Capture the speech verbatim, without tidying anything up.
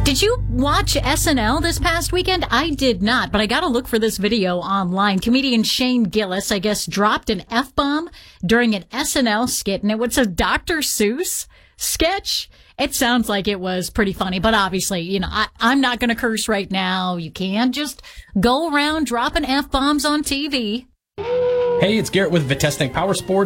Did you watch S N L this past weekend? I did not, but I got to look for this video online. Comedian Shane Gillis, I guess, dropped an F-bomb during an S N L skit, and it was a Doctor Seuss sketch. It sounds like it was pretty funny, but obviously, you know, I, I'm not going to curse right now. You can't just go around dropping F-bombs on T V. Hey, it's Garrett with Vitesnik Power Sports.